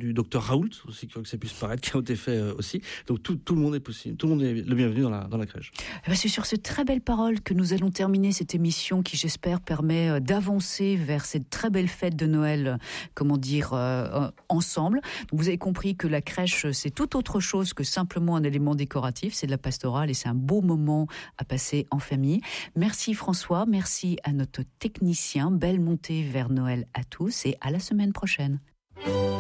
du docteur Raoult, aussi que ça puisse paraître, qui ont été faits aussi. Donc tout le monde est possible, tout le monde est le bienvenu dans la crèche. C'est sur ces très belles paroles que nous allons terminer cette émission qui, j'espère, permet d'avancer vers cette très belle fête de Noël, ensemble. Donc, vous avez compris que la crèche, c'est tout autre chose que simplement un élément décoratif, c'est de la pastorale et c'est un beau moment à passer en famille. Merci François, merci à notre technicien, belle montée vers Noël à tous et à la semaine prochaine.